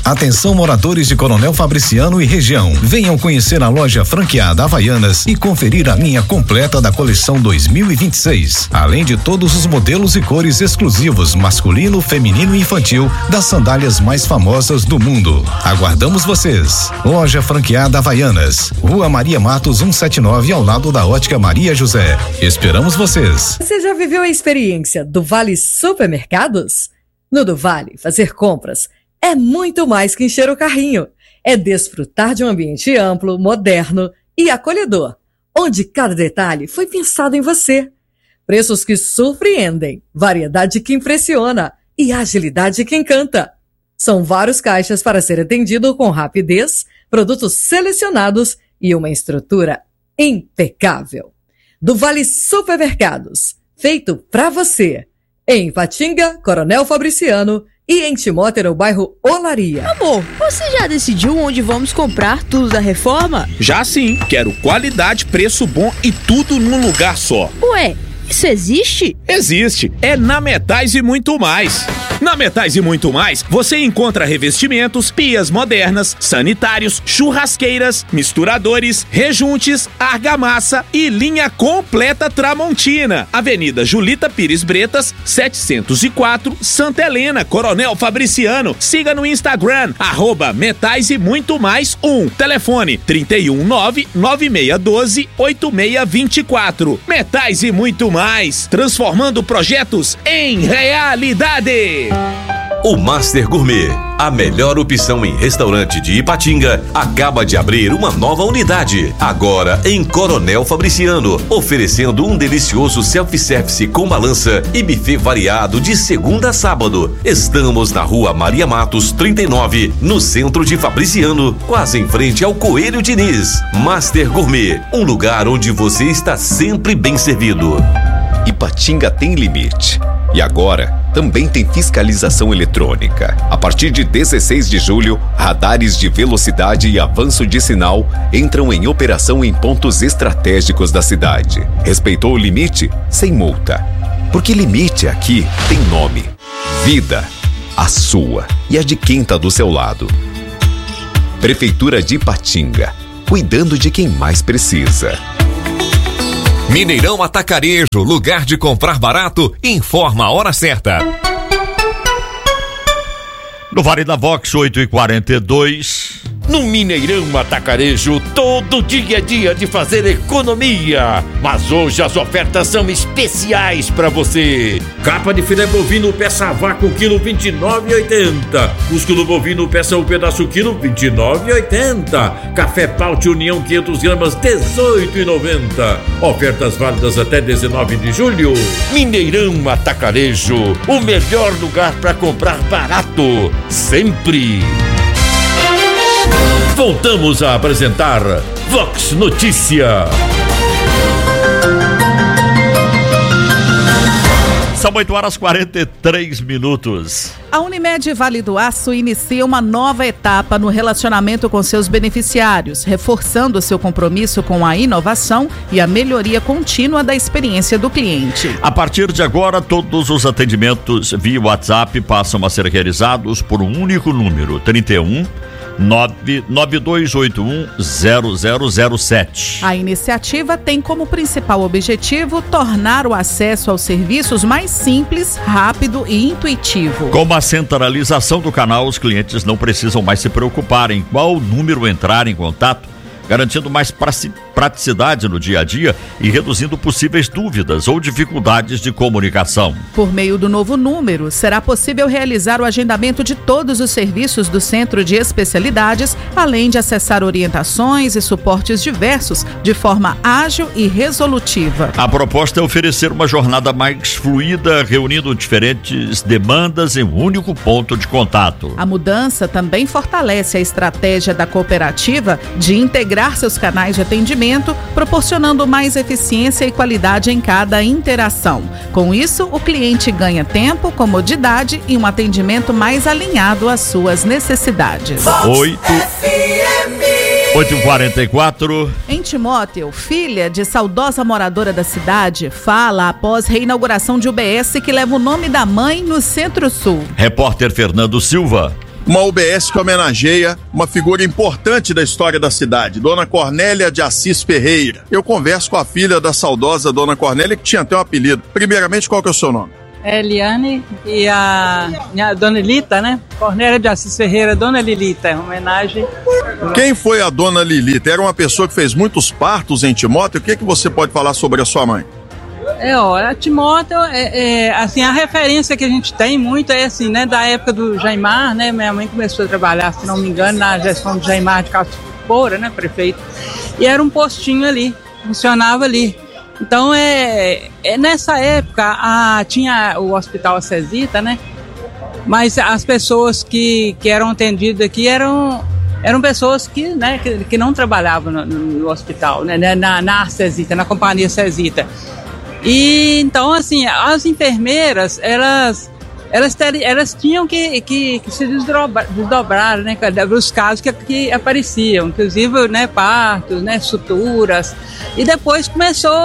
Atenção, moradores de Coronel Fabriciano e região. Venham conhecer a loja franqueada Havaianas e conferir a linha completa da coleção 2026. Além de todos os modelos e cores exclusivos, masculino, feminino e infantil, das sandálias mais famosas do mundo. Aguardamos vocês. Loja franqueada Havaianas, Rua Maria Matos 179, ao lado da Ótica Maria José. Esperamos vocês. Você já viveu a experiência do Vale Supermercados? No do Vale, fazer compras é muito mais que encher o carrinho. É desfrutar de um ambiente amplo, moderno e acolhedor, onde cada detalhe foi pensado em você. Preços que surpreendem, variedade que impressiona e agilidade que encanta. São vários caixas para ser atendido com rapidez, produtos selecionados e uma estrutura impecável. Do Vale Supermercados, feito para você. Em Ipatinga, Coronel Fabriciano e em Timóteo, no bairro Olaria. Amor, você já decidiu onde vamos comprar tudo da reforma? Já sim, quero qualidade, preço bom e tudo num lugar só. Ué, isso existe? Existe, é na Metais e Muito Mais. Na Metais e Muito Mais, você encontra revestimentos, pias modernas, sanitários, churrasqueiras, misturadores, rejuntes, argamassa e linha completa Tramontina. Avenida Julita Pires Bretas, 704, Santa Helena, Coronel Fabriciano. Siga no Instagram, @Metais e Muito Mais 1. Telefone 319-9612-8624. Metais e Muito Mais, transformando projetos em realidade. O Master Gourmet, a melhor opção em restaurante de Ipatinga, acaba de abrir uma nova unidade, agora em Coronel Fabriciano, oferecendo um delicioso self-service com balança e buffet variado de segunda a sábado. Estamos na Rua Maria Matos 39, no centro de Fabriciano, quase em frente ao Coelho Diniz. Master Gourmet, um lugar onde você está sempre bem servido. Ipatinga tem limite. E agora, também tem fiscalização eletrônica. A partir de 16 de julho, radares de velocidade e avanço de sinal entram em operação em pontos estratégicos da cidade. Respeitou o limite? Sem multa. Porque limite aqui tem nome. Vida. A sua e a de quem tá do seu lado. Prefeitura de Ipatinga. Cuidando de quem mais precisa. Mineirão Atacarejo, lugar de comprar barato, informa a hora certa. No Vale da Vox, 8h42. No Mineirão Atacarejo, todo dia é dia de fazer economia. Mas hoje as ofertas são especiais para você. Capa de filé bovino peça vácuo quilo 29,80. Músculo bovino peça um pedaço quilo 29,80. Café Paute União 500 gramas 18,90. Ofertas válidas até 19 de julho. Mineirão Atacarejo, o melhor lugar para comprar barato, sempre. Voltamos a apresentar Vox Notícia. São 8h43. A Unimed Vale do Aço inicia uma nova etapa no relacionamento com seus beneficiários, reforçando seu compromisso com a inovação e a melhoria contínua da experiência do cliente. A partir de agora, todos os atendimentos via WhatsApp passam a ser realizados por um único número, 31 992810007. A iniciativa tem como principal objetivo tornar o acesso aos serviços mais simples, rápido e intuitivo. Com a centralização do canal, os clientes não precisam mais se preocupar em qual número entrar em contato, garantindo mais praticidade no dia a dia e reduzindo possíveis dúvidas ou dificuldades de comunicação. Por meio do novo número, será possível realizar o agendamento de todos os serviços do Centro de Especialidades, além de acessar orientações e suportes diversos de forma ágil e resolutiva. A proposta é oferecer uma jornada mais fluida, reunindo diferentes demandas em um único ponto de contato. A mudança também fortalece a estratégia da cooperativa de integrar seus canais de atendimento, proporcionando mais eficiência e qualidade em cada interação. Com isso, o cliente ganha tempo, comodidade e um atendimento mais alinhado às suas necessidades. 8h44. Em Timóteo, filha de saudosa moradora da cidade, fala após reinauguração de UBS que leva o nome da mãe no Centro-Sul. Repórter Fernando Silva. uma UBS que homenageia uma figura importante da história da cidade, Dona Cornélia de Assis Ferreira. Eu converso com a filha da saudosa Dona Cornélia, que tinha até um apelido. Primeiramente, qual que é o seu nome? Eliane e a Dona Lilita, né? Cornélia de Assis Ferreira, Dona Lilita, em homenagem. Quem foi a Dona Lilita? Era uma pessoa que fez muitos partos em Timóteo? O que você pode falar sobre a sua mãe? A Timóteo, assim, a referência que a gente tem muito é assim, né, da época do Jaimar, né, minha mãe começou a trabalhar, se não me engano, na gestão do Jaimar de Caçapora, né, prefeito, e era um postinho ali, funcionava ali. Então, nessa época, tinha o Hospital Acesita, né, mas as pessoas que eram atendidas aqui eram pessoas que não trabalhavam no hospital, né, na Acesita, na companhia Acesita. E então, assim, as enfermeiras, elas tinham que se desdobrar, né, dos casos que apareciam, inclusive, né, partos, né, suturas, e depois começou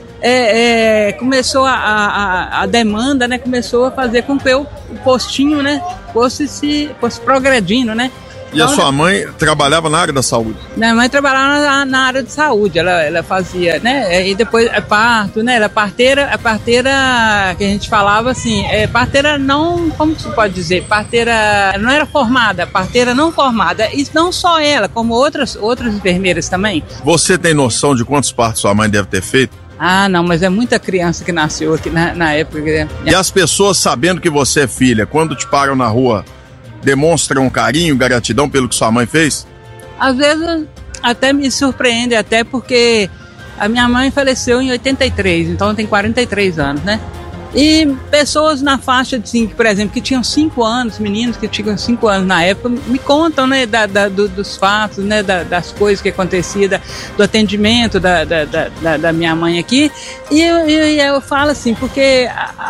a demanda, né, começou a fazer com que o postinho, né, fosse progredindo, né. E então, a sua mãe trabalhava na área da saúde? Minha mãe trabalhava na área de saúde, ela fazia, né, e depois parto, né, ela a parteira que a gente falava assim, parteira não, como se pode dizer, parteira não era formada, parteira não formada, e não só ela, como outras enfermeiras também. Você tem noção de quantos partos sua mãe deve ter feito? Ah, não, mas é muita criança que nasceu aqui na época. E as pessoas, sabendo que você é filha, quando te param na rua, demonstram carinho, gratidão pelo que sua mãe fez? Às vezes até me surpreende, até porque a minha mãe faleceu em 83, então tem 43 anos, né? E pessoas na faixa de 5, por exemplo, que tinham 5 anos, meninos que tinham 5 anos na época, me contam, né, dos fatos, né, das coisas que aconteciam, do atendimento da minha mãe aqui. E eu falo assim, porque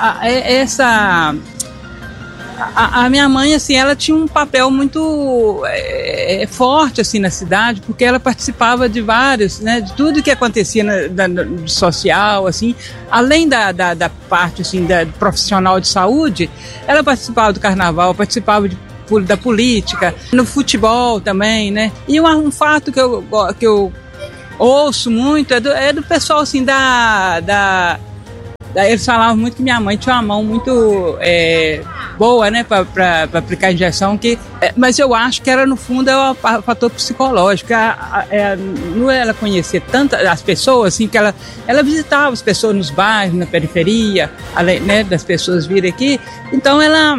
a minha mãe, assim, ela tinha um papel muito forte, assim, na cidade, porque ela participava de vários, né, de tudo que acontecia no social, assim, além da parte, assim, da profissional de saúde, ela participava do carnaval, participava da política, no futebol também, né, e um fato que eu ouço muito é do pessoal, assim, eles falavam muito que minha mãe tinha uma mão muito boa, né, para aplicar a injeção, mas eu acho que era, no fundo, o fator psicológico. Ela conhecia tanto as pessoas, assim, que ela visitava as pessoas nos bairros, na periferia, além, né, das pessoas virem aqui. Então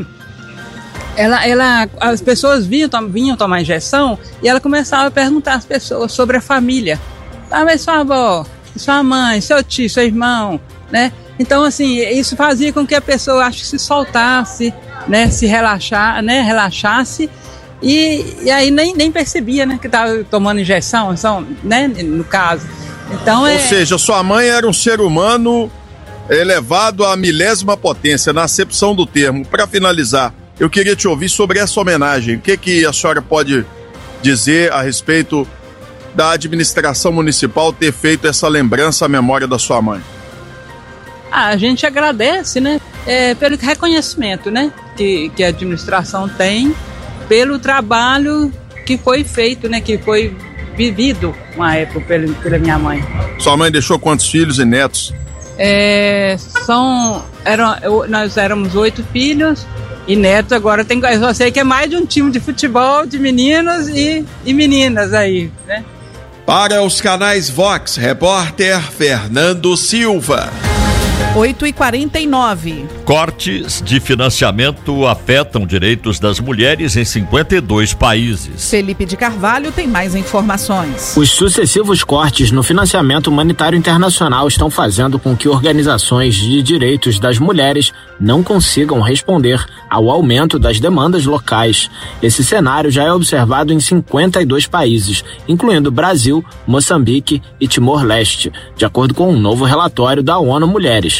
as pessoas vinham tomar injeção e ela começava a perguntar às pessoas sobre a família. Mas sua avó, sua mãe, seu tio, seu irmão, né? Então, assim, isso fazia com que a pessoa, acho que se soltasse, né, se relaxasse, e aí nem percebia, né, que estava tomando injeção, né, no caso. Então, ou seja, sua mãe era um ser humano elevado à milésima potência, na acepção do termo. Para finalizar, eu queria te ouvir sobre essa homenagem. O que a senhora pode dizer a respeito da administração municipal ter feito essa lembrança à memória da sua mãe? A gente agradece, né, pelo reconhecimento, né, que a administração tem pelo trabalho que foi feito, né, que foi vivido uma época pela minha mãe. Sua mãe deixou quantos filhos e netos? Nós éramos 8 filhos e netos. Agora eu só sei que é mais de um time de futebol de meninos e meninas aí, né? Para os canais Vox, repórter Fernando Silva. 8h49. Cortes de financiamento afetam direitos das mulheres em 52 países. Felipe de Carvalho tem mais informações. Os sucessivos cortes no financiamento humanitário internacional estão fazendo com que organizações de direitos das mulheres não consigam responder ao aumento das demandas locais. Esse cenário já é observado em 52 países, incluindo Brasil, Moçambique e Timor-Leste, de acordo com um novo relatório da ONU Mulheres.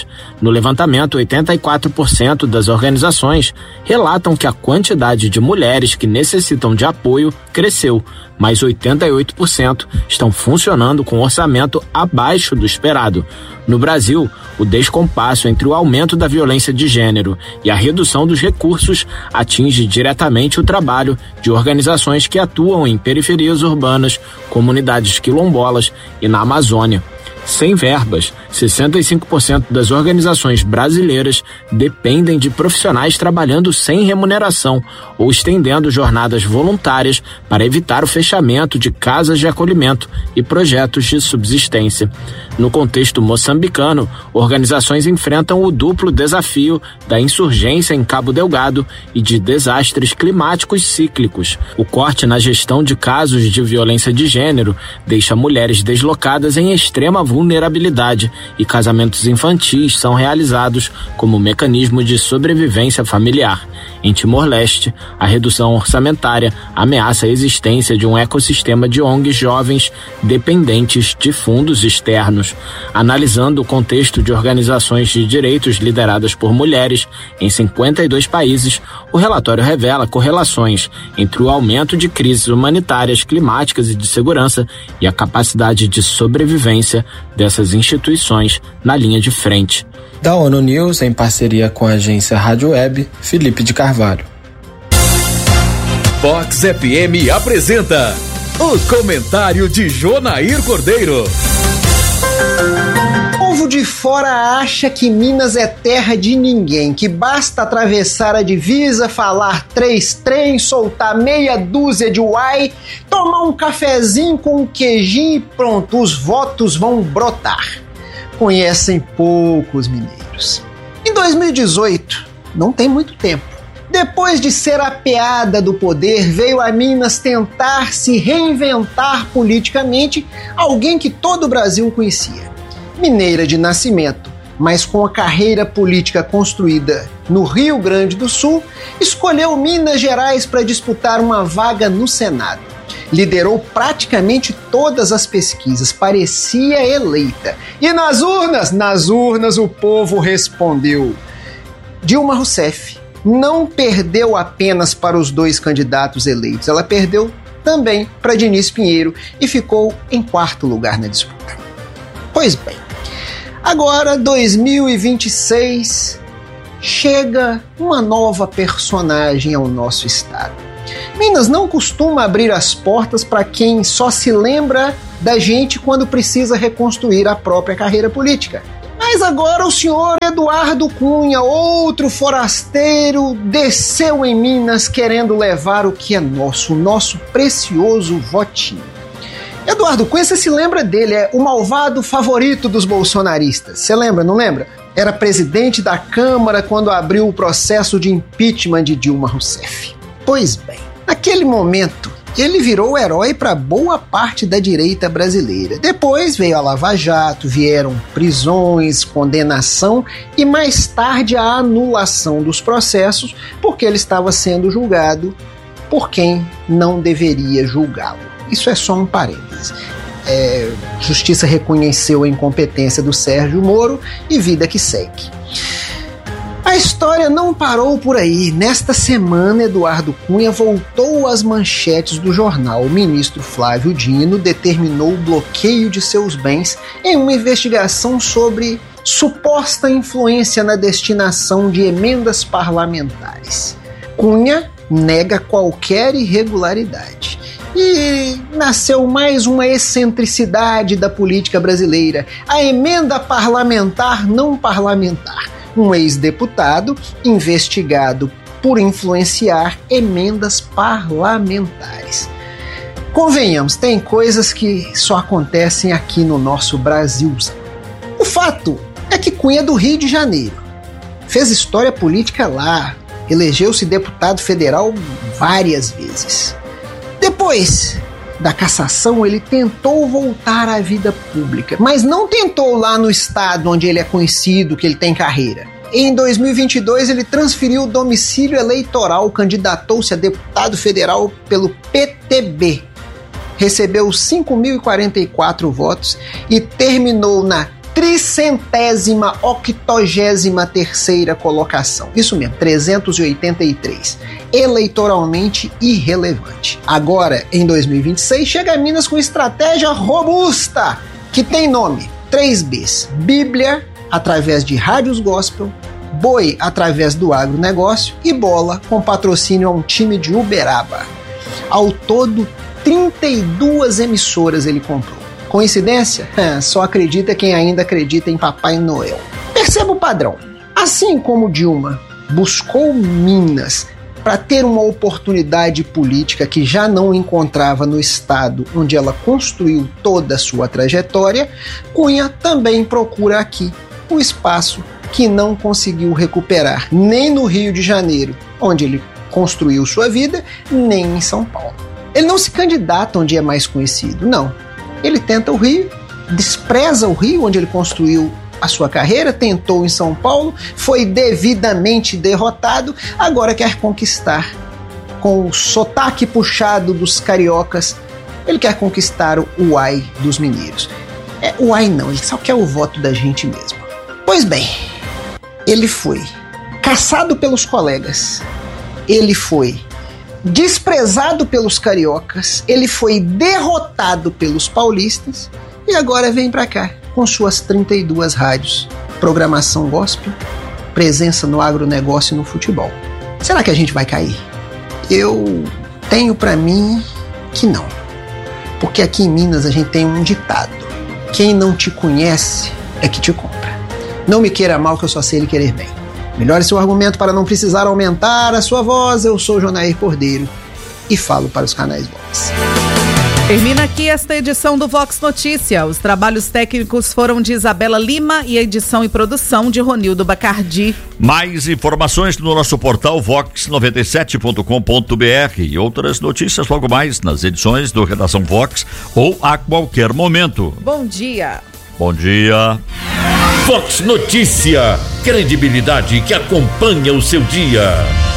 mulheres. No levantamento, 84% das organizações relatam que a quantidade de mulheres que necessitam de apoio cresceu, mas 88% estão funcionando com orçamento abaixo do esperado. No Brasil, o descompasso entre o aumento da violência de gênero e a redução dos recursos atinge diretamente o trabalho de organizações que atuam em periferias urbanas, comunidades quilombolas e na Amazônia. Sem verbas, 65% das organizações brasileiras dependem de profissionais trabalhando sem remuneração ou estendendo jornadas voluntárias para evitar o fechamento de casas de acolhimento e projetos de subsistência. No contexto moçambicano, organizações enfrentam o duplo desafio da insurgência em Cabo Delgado e de desastres climáticos cíclicos. O corte na gestão de casos de violência de gênero deixa mulheres deslocadas em extrema vulnerabilidade e casamentos infantis são realizados como mecanismo de sobrevivência familiar. Em Timor-Leste, a redução orçamentária ameaça a existência de um ecossistema de ONGs jovens dependentes de fundos externos. Analisando o contexto de organizações de direitos lideradas por mulheres em 52 países, o relatório revela correlações entre o aumento de crises humanitárias, climáticas e de segurança e a capacidade de sobrevivência dessas instituições na linha de frente. Da ONU News, em parceria com a agência Rádio Web, Felipe de Carvalho. Vox FM apresenta o comentário de Jonair Cordeiro. O povo de fora acha que Minas é terra de ninguém, que basta atravessar a divisa, falar 3 trem, soltar meia dúzia de uai, tomar um cafezinho com um queijinho e pronto, os votos vão brotar. Conhecem poucos mineiros. Em 2018, não tem muito tempo, depois de ser apeada do poder, veio a Minas tentar se reinventar politicamente alguém que todo o Brasil conhecia. Mineira de nascimento, mas com a carreira política construída no Rio Grande do Sul, escolheu Minas Gerais para disputar uma vaga no Senado. Liderou praticamente todas as pesquisas, parecia eleita. E nas urnas o povo respondeu. Dilma Rousseff não perdeu apenas para os 2 candidatos eleitos, ela perdeu também para Diniz Pinheiro e ficou em 4º lugar na disputa. Pois bem, agora 2026 chega uma nova personagem ao nosso estado. Minas não costuma abrir as portas para quem só se lembra da gente quando precisa reconstruir a própria carreira política. Mas agora o senhor Eduardo Cunha, outro forasteiro, desceu em Minas querendo levar o que é nosso, o nosso precioso votinho. Eduardo Cunha, você se lembra dele, é o malvado favorito dos bolsonaristas. Você lembra, não lembra? Era presidente da Câmara quando abriu o processo de impeachment de Dilma Rousseff. Pois bem, naquele momento, ele virou herói para boa parte da direita brasileira. Depois veio a Lava Jato, vieram prisões, condenação e mais tarde a anulação dos processos, porque ele estava sendo julgado por quem não deveria julgá-lo. Isso é só um parêntese. Justiça reconheceu a incompetência do Sérgio Moro e vida que segue. A história não parou por aí. Nesta semana, Eduardo Cunha voltou às manchetes do jornal. O ministro Flávio Dino determinou o bloqueio de seus bens em uma investigação sobre suposta influência na destinação de emendas parlamentares. Cunha nega qualquer irregularidade. E nasceu mais uma excentricidade da política brasileira, a emenda parlamentar não parlamentar. Um ex-deputado investigado por influenciar emendas parlamentares. Convenhamos, tem coisas que só acontecem aqui no nosso Brasil. O fato é que Cunha é do Rio de Janeiro. Fez história política lá, elegeu-se deputado federal várias vezes. Depois da cassação, ele tentou voltar à vida pública, mas não tentou lá no estado onde ele é conhecido, que ele tem carreira. Em 2022, ele transferiu o domicílio eleitoral, candidatou-se a deputado federal pelo PTB. Recebeu 5.044 votos e terminou na 383ª colocação. Isso mesmo, 383. Eleitoralmente irrelevante. Agora, em 2026, chega a Minas com estratégia robusta, que tem nome, 3Bs. Bíblia, através de rádios gospel, boi, através do agronegócio, e bola, com patrocínio a um time de Uberaba. Ao todo, 32 emissoras ele comprou. Coincidência? Só acredita quem ainda acredita em Papai Noel. Perceba o padrão. Assim como Dilma buscou Minas para ter uma oportunidade política que já não encontrava no estado onde ela construiu toda a sua trajetória, Cunha também procura aqui um espaço que não conseguiu recuperar nem no Rio de Janeiro, onde ele construiu sua vida, nem em São Paulo. Ele não se candidata onde é mais conhecido, não. Ele tenta o Rio, despreza o Rio, onde ele construiu a sua carreira, tentou em São Paulo, foi devidamente derrotado, agora quer conquistar, com o sotaque puxado dos cariocas, ele quer conquistar o uai dos mineiros. O uai não, ele só quer o voto da gente mesmo. Pois bem, ele foi caçado pelos colegas, ele foi desprezado pelos cariocas, ele foi derrotado pelos paulistas e agora vem pra cá com suas 32 rádios, programação gospel, presença no agronegócio e no futebol. Será que a gente vai cair? Eu tenho pra mim que não, porque aqui em Minas a gente tem um ditado: quem não te conhece é que te compra. Não me queira mal, que eu só sei lhe querer bem. Melhore seu argumento para não precisar aumentar a sua voz. Eu sou Jonair Cordeiro e falo para os canais Vox. Termina aqui esta edição do Vox Notícia. Os trabalhos técnicos foram de Isabela Lima e a edição e produção de Ronildo Bacardi. Mais informações no nosso portal vox97.com.br e outras notícias logo mais nas edições do Redação Vox ou a qualquer momento. Bom dia. Bom dia. Vox Notícia, credibilidade que acompanha o seu dia.